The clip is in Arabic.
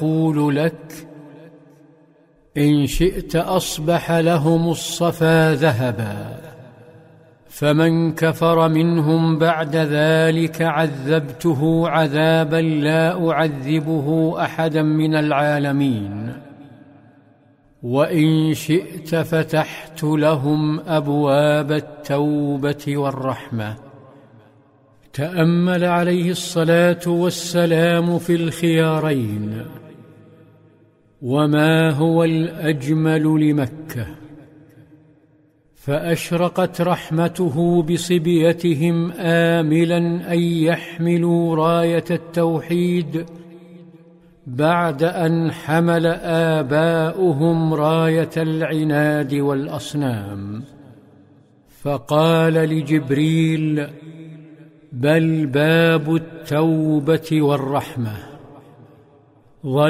يقول لك: إن شئت أصبح لهم الصفا ذهبا، فمن كفر منهم بعد ذلك عذبته عذابا لا أعذبه أحدا من العالمين، وإن شئت فتحت لهم أبواب التوبة والرحمة. تأمل عليه الصلاة والسلام في الخيارين. وما هو الأجمل لمكة؟ فأشرقت رحمته بصبيتهم آملا أن يحملوا راية التوحيد بعد أن حمل آباؤهم راية العناد والأصنام. فقال لجبريل: بل باب التوبة والرحمة.